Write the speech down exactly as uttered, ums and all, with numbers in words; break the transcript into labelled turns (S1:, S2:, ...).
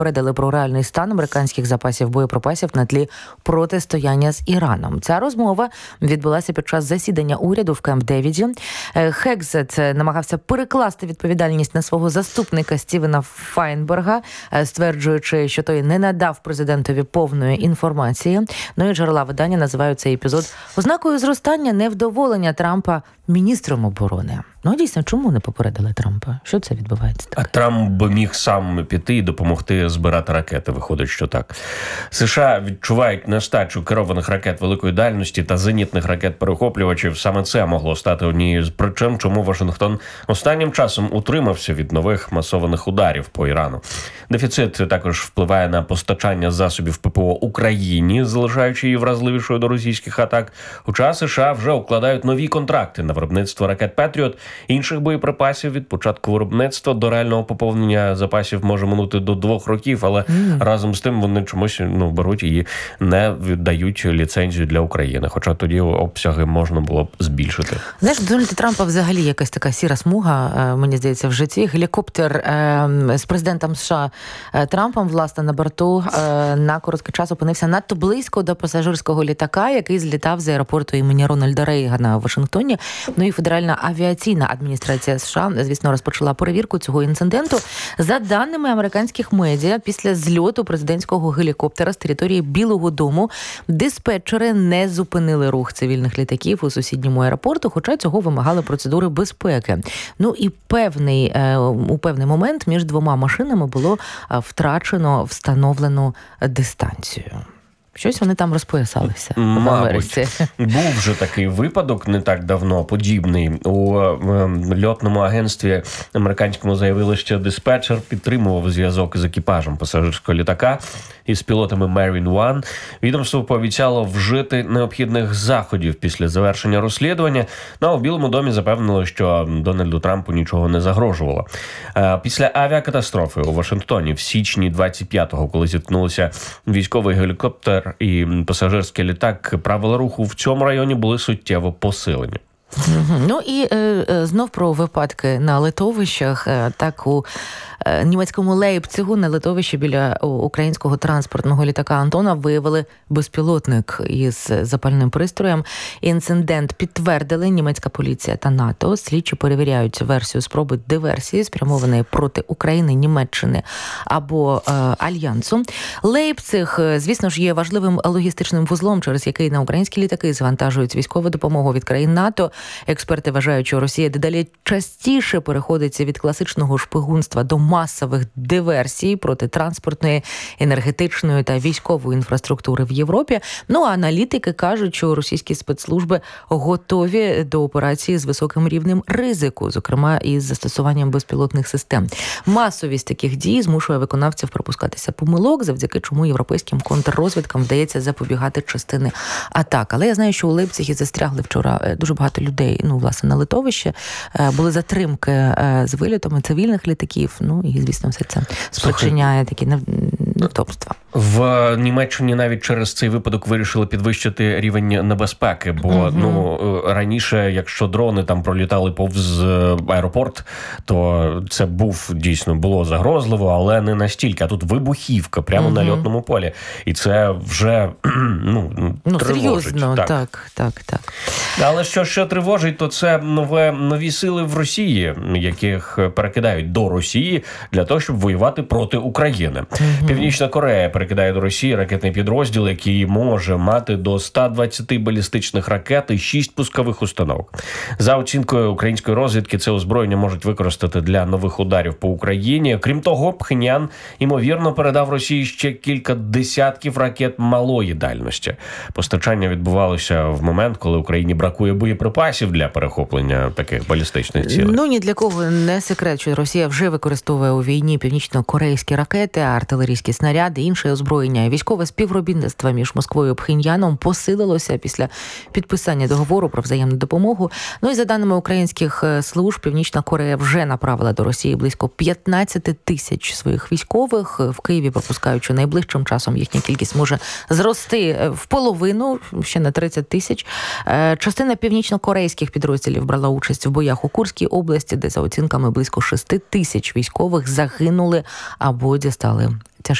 S1: Передали про реальний стан американських запасів боєприпасів на тлі протистояння з Іраном. Ця розмова відбулася під час засідання уряду в Кемп-Девіді. Хекзет намагався перекласти відповідальність на свого заступника Стівена Файнберга, стверджуючи, що той не надав президентові повної інформації. Ну і джерела видання називають цей епізод ознакою зростання невдоволення Трампа міністром оборони. Ну, дійсно, чому не попередили Трампа? Що це відбувається таке?
S2: А Трамп би міг сам піти і допомогти збирати ракети, виходить, що так. США відчувають нестачу керованих ракет великої дальності та зенітних ракет-перехоплювачів. Саме це могло стати однією з причин, чому Вашингтон останнім часом утримався від нових масованих ударів по Ірану. Дефіцит також впливає на постачання засобів ППО Україні, залишаючи її вразливішою до російських атак. Хоча США вже укладають нові контракти на виробництво ракет «Петріот», інших боєприпасів. Від початку виробництва до реального поповнення запасів може минути до двох років, але mm. разом з тим вони чомусь ну, беруть і не віддають ліцензію для України. Хоча тоді обсяги можна було б збільшити.
S1: Знаєш, Дональда Трампа взагалі якась така сіра смуга, мені здається, в житті. Гелікоптер е, з президентом США Трампом, власне, на борту е, на короткий час опинився надто близько до пасажирського літака, який злітав з аеропорту імені Рональда Рейгана в Вашингтоні. Ну і Федеральна авіаційна адміністрація США, звісно, розпочала перевірку цього інциденту. За даними американських медіа, після зльоту президентського гелікоптера з території Білого дому диспетчери не зупинили рух цивільних літаків у сусідньому аеропорту, хоча цього вимагали процедури безпеки. Ну і певний, у певний момент між двома машинами було втрачено встановлену дистанцію. Щось вони там розпоясалися в Америці.
S2: Був вже такий випадок не так давно, подібний. У льотному агентстві американському заявили, що диспетчер підтримував зв'язок з екіпажем пасажирського літака із пілотами Marine One. Відомство пообіцяло вжити необхідних заходів після завершення розслідування. Ну, а в Білому домі запевнили, що Дональду Трампу нічого не загрожувало. Після авіакатастрофи у Вашингтоні в січні двадцять п'ятого, коли зіткнулися військовий гелікоптер і пасажирський літак, правила руху в цьому районі були суттєво посилені.
S1: Ну і е, знов про випадки на литовищах. Так, у е, німецькому Лейпцигу на литовищі біля українського транспортного літака Антона виявили безпілотник із запальним пристроєм. Інцидент підтвердили німецька поліція та НАТО. Слідчі перевіряють версію спроби диверсії, спрямованої проти України, Німеччини або е, Альянсу. Лейпциг, звісно ж, є важливим логістичним вузлом, через який на українські літаки завантажують військову допомогу від країн НАТО. Експерти вважають, що Росія дедалі частіше переходить від класичного шпигунства до масових диверсій проти транспортної, енергетичної та військової інфраструктури в Європі. Ну, а аналітики кажуть, що російські спецслужби готові до операції з високим рівнем ризику, зокрема із застосуванням безпілотних систем. Масовість таких дій змушує виконавців припускатися помилок, завдяки чому європейським контррозвідкам вдається запобігати частини атак. Але я знаю, що у Лейпцигі застрягли вчора дуже багато людей, ну, власне, на литовищі. Були затримки з вилітами цивільних літаків, ну, і, звісно, все це спричиняє такі невдобства.
S2: В Німеччині навіть через цей випадок вирішили підвищити рівень небезпеки, бо, угу. ну, раніше, якщо дрони там пролітали повз аеропорт, то це був, дійсно, було загрозливо, але не настільки. А тут вибухівка прямо угу. на льотному полі. І це вже, ну,
S1: ну
S2: тривожить.
S1: Серйозно, так, так, так. так.
S2: Але що ще тривожить, то це нове, нові сили в Росії, яких перекидають до Росії для того, щоб воювати проти України. Угу. Північна Корея перекидає до Росії ракетний підрозділ, який може мати до ста двадцяти балістичних ракет і шість пускових установок. За оцінкою української розвідки, це озброєння можуть використати для нових ударів по Україні. Крім того, Пхеньян, ймовірно, передав Росії ще кілька десятків ракет малої дальності. Постачання відбувалося в момент, коли Україні бракує боєприпасів для перехоплення таких балістичних цілей.
S1: Ну, ні для кого не секрет, що Росія вже використовує у війні північно-корейські ракети, артилерійські снаряди, інший військове озброєння і військове співробітництво між Москвою і Пхеньяном посилилося після підписання договору про взаємну допомогу. Ну і за даними українських служб, Північна Корея вже направила до Росії близько п'ятнадцять тисяч своїх військових. В Києві пропускають, що найближчим часом їхня кількість може зрости в половину, ще на тридцять тисяч. Частина північно-корейських підрозділів брала участь в боях у Курській області, де за оцінками близько шести тисяч військових загинули або дістали